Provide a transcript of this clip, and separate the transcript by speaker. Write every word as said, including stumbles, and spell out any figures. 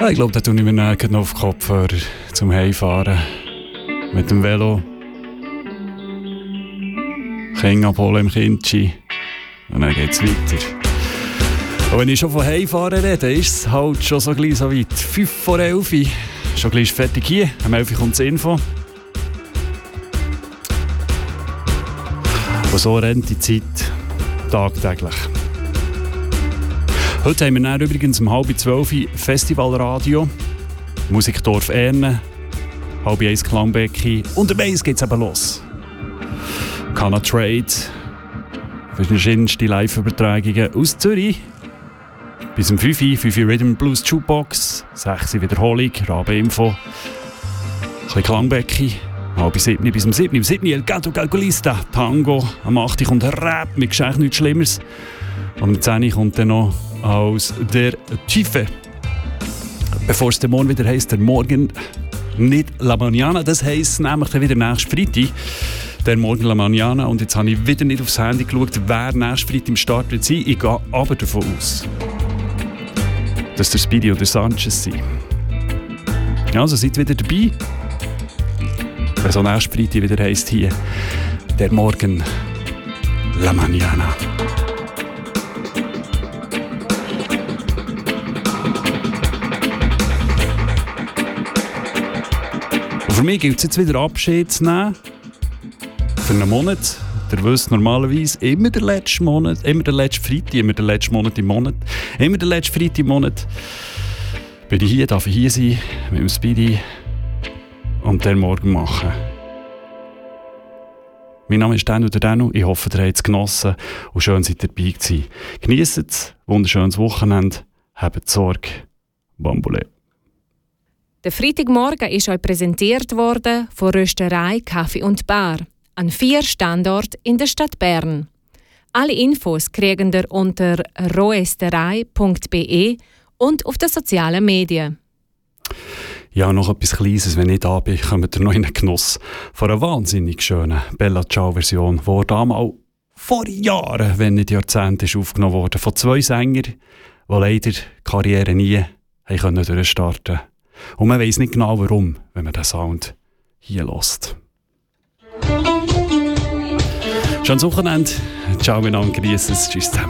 Speaker 1: Ja, ich glaube, da tue ich mir noch auf den Kopfhörer zum Heimfahren. Mit dem Velo. Kinder abholen im Kindschi. Und dann geht es weiter. Und wenn ich schon von Heimfahren rede, ist es halt schon so gleich so weit. fünf vor elf. Schon gleich fertig hier. Um elf kommt das Info. Und so rennt die Zeit tagtäglich. Heute haben wir dann übrigens um halb zwölf Festivalradio, Musikdorf Erne, halb eins Klangbecki und um eins geht es eben los. Kana Trade, verschiedenste Live-Übertragungen aus Zürich. Bis um fünf, fünf Rhythm Blues Jukebox, sechs Wiederholung, Rabe-Info, ein bisschen Klangbecki, halb sieben bis um sieben, um sieben El Gato Calculista, Tango, am acht kommt Rap, mit Geschenk nichts Schlimmeres. Und um zehn kommt dann noch aus der Tiefe. Bevor es dann morgen wieder heisst, der Morgen nicht La Mañana, das heisst nämlich dann wieder nächsten Freitag, der Morgen La Mañana. Und jetzt habe ich wieder nicht aufs Handy geschaut, wer nächsten Freitag im Start wird sein. Ich gehe aber davon aus, dass der Speedy oder Sanchez sind. Ja, also seid wieder dabei. Wenn so nächsten Freitag wieder heisst hier, der Morgen La Mañana. Für mich gilt es jetzt wieder Abschied zu nehmen. Für einen Monat. Ihr wisst normalerweise immer der letzte Monat, immer der letzte Freitag, immer der letzte Monat im Monat, immer der letzte Freitag im Monat. Bin ich hier, darf ich hier sein, mit dem Speedy und den Morgen machen. Mein Name ist Danu der Danu. Ich hoffe, ihr habt es genossen und schön seid ihr dabei gewesen. Genießt es, wunderschönes Wochenende, habt Sorge, Bambule.
Speaker 2: Der Freitagmorgen ist euch präsentiert worden von Rösterei, Kaffee und Bar an vier Standorten in der Stadt Bern. Alle Infos kriegen ihr unter roesterei punkt b e und auf den sozialen Medien.
Speaker 1: Ja, noch etwas Kleines, wenn ich da bin, kommt ihr noch in den Genuss von einer wahnsinnig schönen Bella Ciao-Version, die damals vor Jahren, wenn nicht Jahrzehnten, ist aufgenommen wurde, von zwei Sängern, die leider die Karriere nie haben durchstarten konnten. Und man weiss nicht genau warum, wenn man den Sound hier hört. Schönes Wochenende. Ciao miteinander, grüß es. Tschüss zusammen.